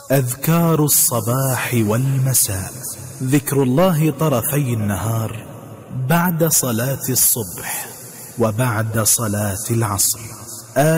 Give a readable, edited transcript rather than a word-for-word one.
أذكار الصباح والمساء. ذكر الله طرفي النهار بعد صلاة الصبح وبعد صلاة العصر.